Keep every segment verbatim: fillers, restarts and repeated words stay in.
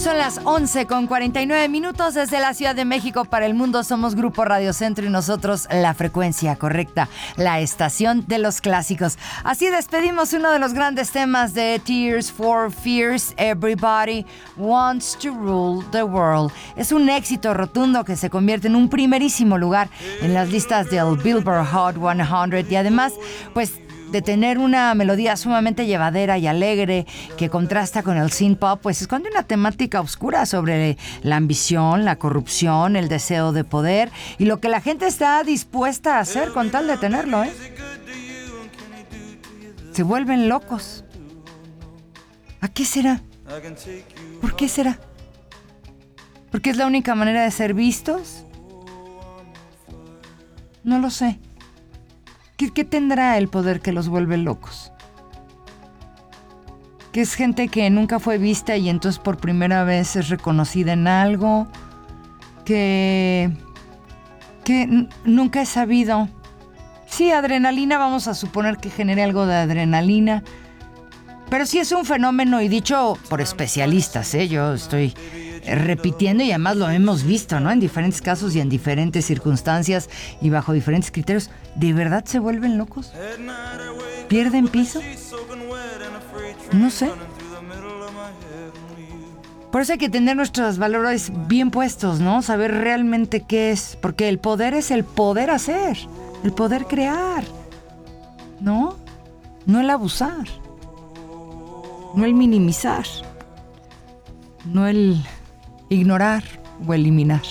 Son las once con cuarenta y nueve minutos desde la Ciudad de México para el mundo. Somos Grupo Radio Centro y nosotros la frecuencia correcta, la estación de los clásicos. Así despedimos uno de los grandes temas de Tears for Fears, Everybody Wants to Rule the World. Es un éxito rotundo que se convierte en un primerísimo lugar en las listas del Billboard Hot cien y además, pues, de tener una melodía sumamente llevadera y alegre que contrasta con el synth pop, pues esconde una temática oscura sobre la ambición, la corrupción, el deseo de poder y lo que la gente está dispuesta a hacer con tal de tenerlo, ¿eh? Se vuelven locos. ¿A qué será? ¿Por qué será? ¿Porque es la única manera de ser vistos? No lo sé. ¿Qué, ¿Qué tendrá el poder que los vuelve locos? ¿Que es gente que nunca fue vista y entonces por primera vez es reconocida en algo? ¿Que, que n- nunca he sabido? Sí, adrenalina, vamos a suponer que genere algo de adrenalina. Pero sí es un fenómeno y dicho por especialistas, ¿eh? Yo estoy repitiendo y además lo hemos visto, ¿no? En diferentes casos y en diferentes circunstancias y bajo diferentes criterios. ¿De verdad se vuelven locos? ¿Pierden piso? No sé. Por eso hay que tener nuestros valores bien puestos, ¿no? Saber realmente qué es. Porque el poder es el poder hacer, el poder crear, ¿no? No el abusar, no el minimizar, no el ignorar o eliminar.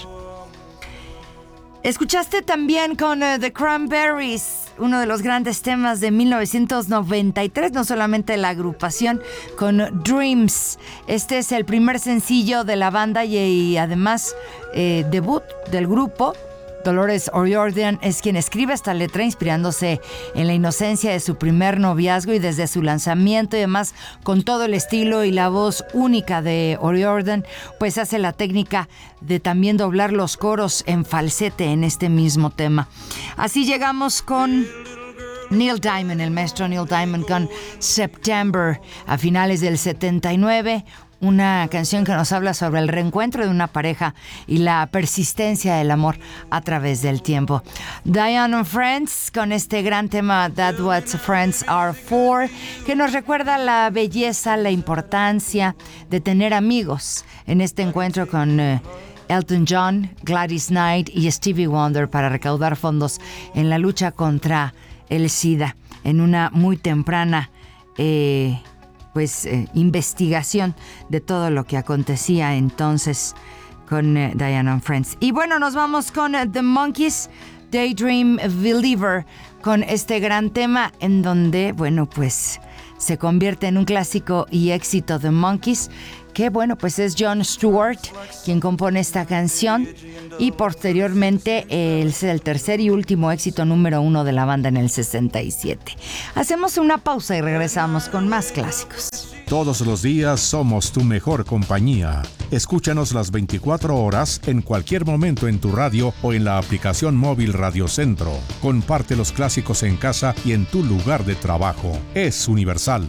Escuchaste también con uh, The Cranberries, uno de los grandes temas de mil novecientos noventa y tres, no solamente la agrupación, con Dreams. Este es el primer sencillo de la banda y, y además eh, debut del grupo. Dolores O'Riordan es quien escribe esta letra inspirándose en la inocencia de su primer noviazgo y desde su lanzamiento y además con todo el estilo y la voz única de O'Riordan, pues hace la técnica de también doblar los coros en falsete en este mismo tema. Así llegamos con Neil Diamond, el maestro Neil Diamond con September a finales del setenta y nueve. Una canción que nos habla sobre el reencuentro de una pareja y la persistencia del amor a través del tiempo. Diane and Friends con este gran tema That's What Friends Are For, que nos recuerda la belleza, la importancia de tener amigos en este encuentro con uh, Elton John, Gladys Knight y Stevie Wonder para recaudar fondos en la lucha contra el SIDA en una muy temprana eh, pues eh, investigación de todo lo que acontecía entonces con eh, Diane and Friends. Y bueno, nos vamos con eh, The Monkees, Daydream Believer, con este gran tema en donde, bueno, pues se convierte en un clásico y éxito de Monkees, que bueno, pues es Jon Stewart quien compone esta canción y posteriormente eh, es el tercer y último éxito número uno de la banda en el sesenta y siete. Hacemos una pausa y regresamos con más clásicos. Todos los días somos tu mejor compañía. Escúchanos las veinticuatro horas en cualquier momento en tu radio o en la aplicación móvil Radio Centro. Comparte los clásicos en casa y en tu lugar de trabajo. Es Universal.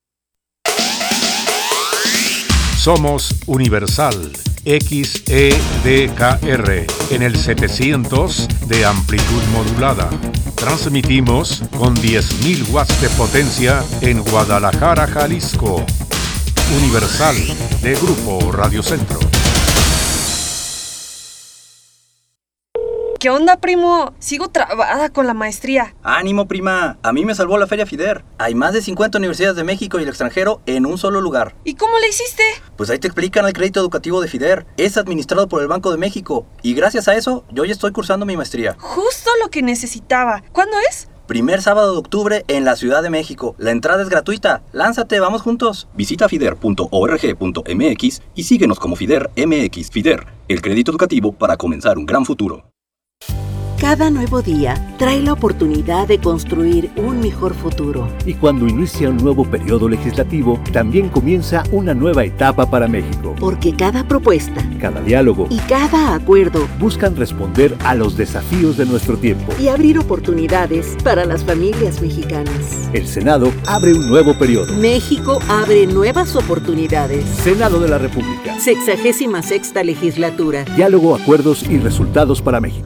Somos Universal X E D K R en el setecientos de amplitud modulada. Transmitimos con diez mil watts de potencia en Guadalajara, Jalisco. Universal de Grupo Radio Centro. ¿Qué onda, primo? Sigo trabada con la maestría. ¡Ánimo, prima! A mí me salvó la Feria FIDER. Hay más de cincuenta universidades de México y el extranjero en un solo lugar. ¿Y cómo le hiciste? Pues ahí te explican el crédito educativo de FIDER. Es administrado por el Banco de México. Y gracias a eso, yo ya estoy cursando mi maestría. Justo lo que necesitaba. ¿Cuándo es? Primer sábado de octubre en la Ciudad de México. La entrada es gratuita. Lánzate, vamos juntos. Visita fider punto org punto m x y síguenos como FIDER M X. FIDER, el crédito educativo para comenzar un gran futuro. Cada nuevo día trae la oportunidad de construir un mejor futuro. Y cuando inicia un nuevo periodo legislativo, también comienza una nueva etapa para México. Porque cada propuesta, cada diálogo y cada acuerdo buscan responder a los desafíos de nuestro tiempo y abrir oportunidades para las familias mexicanas. El Senado abre un nuevo periodo. México abre nuevas oportunidades. Senado de la República. Sexagésima sexta legislatura. Diálogo, acuerdos y resultados para México.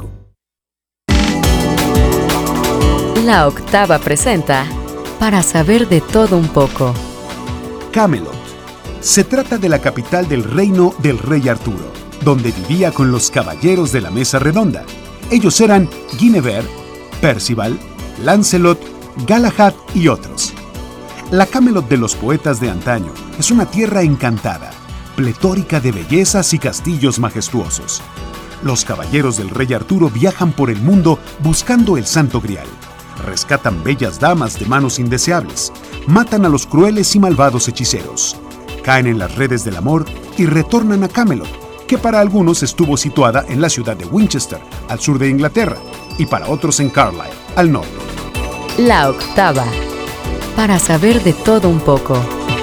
La Octava presenta Para saber de todo un poco. Camelot. Se trata de la capital del reino del rey Arturo, donde vivía con los caballeros de la mesa redonda. Ellos eran Guinevere, Percival, Lancelot, Galahad y otros. La Camelot de los poetas de antaño es una tierra encantada, pletórica de bellezas y castillos majestuosos. Los caballeros del rey Arturo viajan por el mundo buscando el Santo Grial. Rescatan bellas damas de manos indeseables, matan a los crueles y malvados hechiceros, caen en las redes del amor y retornan a Camelot, que para algunos estuvo situada en la ciudad de Winchester, al sur de Inglaterra, y para otros en Carlisle, al norte. La Octava. Para saber de todo un poco.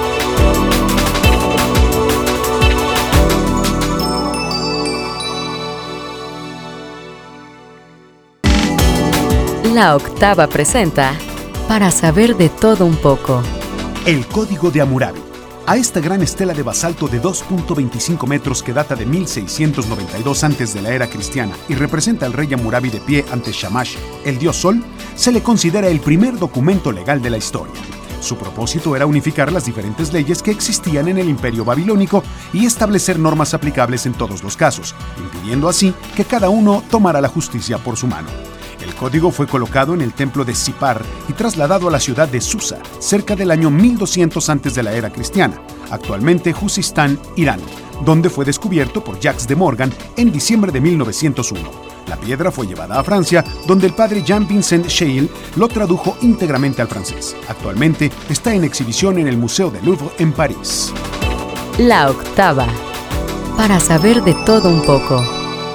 La Octava presenta Para saber de todo un poco. El Código de Hammurabi. A esta gran estela de basalto de dos punto veinticinco metros que data de mil seiscientos noventa y dos antes de la era cristiana y representa al rey Hammurabi de pie ante Shamash, el dios Sol, se le considera el primer documento legal de la historia. Su propósito era unificar las diferentes leyes que existían en el imperio babilónico y establecer normas aplicables en todos los casos, impidiendo así que cada uno tomara la justicia por su mano. El código fue colocado en el templo de Sipar y trasladado a la ciudad de Susa, cerca del año mil doscientos antes de la era cristiana, actualmente Juzistán, Irán, donde fue descubierto por Jacques de Morgan en diciembre de mil novecientos uno. La piedra fue llevada a Francia, donde el padre Jean-Vincent Scheil lo tradujo íntegramente al francés. Actualmente está en exhibición en el Museo del Louvre en París. La Octava. Para saber de todo un poco.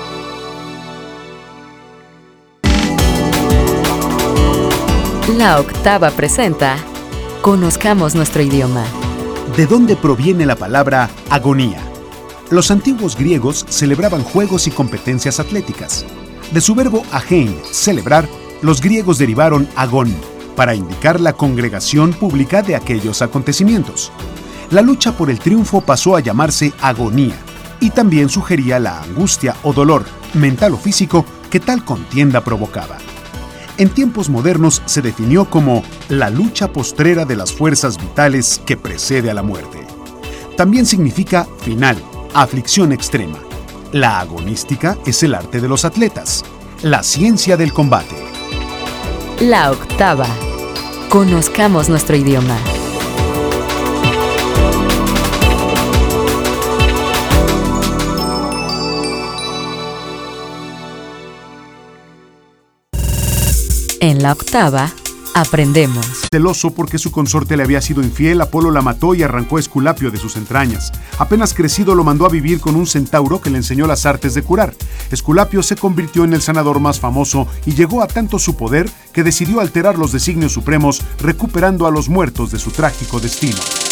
La Octava presenta Conozcamos nuestro idioma. ¿De dónde proviene la palabra agonía? Los antiguos griegos celebraban juegos y competencias atléticas. De su verbo agein, celebrar, los griegos derivaron agón, para indicar la congregación pública de aquellos acontecimientos. La lucha por el triunfo pasó a llamarse agonía, y también sugería la angustia o dolor, mental o físico, que tal contienda provocaba. En tiempos modernos se definió como la lucha postrera de las fuerzas vitales que precede a la muerte. También significa final, aflicción extrema. La agonística es el arte de los atletas, la ciencia del combate. La Octava. Conozcamos nuestro idioma. En la Octava, aprendemos. Celoso porque su consorte le había sido infiel, Apolo la mató y arrancó a Esculapio de sus entrañas. Apenas crecido lo mandó a vivir con un centauro que le enseñó las artes de curar. Esculapio se convirtió en el sanador más famoso y llegó a tanto su poder que decidió alterar los designios supremos, recuperando a los muertos de su trágico destino.